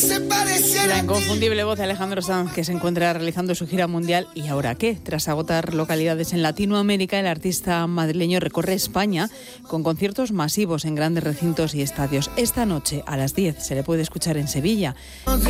La inconfundible voz de Alejandro Sanz, que se encuentra realizando su gira mundial. ¿Y ahora qué? Tras agotar localidades en Latinoamérica, el artista madrileño recorre España con conciertos masivos en grandes recintos y estadios. Esta noche a las 10 se le puede escuchar en Sevilla.